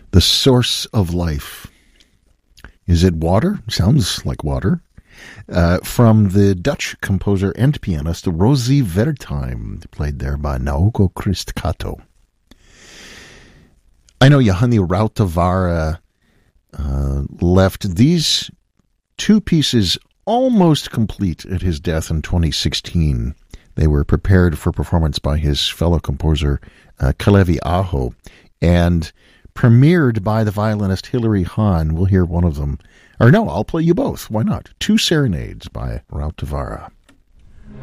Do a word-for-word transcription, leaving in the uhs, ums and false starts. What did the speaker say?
The Source of Life. Is it water? Sounds like water. Uh, from the Dutch composer and pianist Rosie Wertheim, played there by Naoko Christkato. I know Johanni Rautavaara uh, left these two pieces almost complete at his death in twenty sixteen. They were prepared for performance by his fellow composer uh, Kalevi Aho and premiered by the violinist Hilary Hahn. We'll hear one of them. Or no, I'll play you both. Why not? Two Serenades by Rautavaara.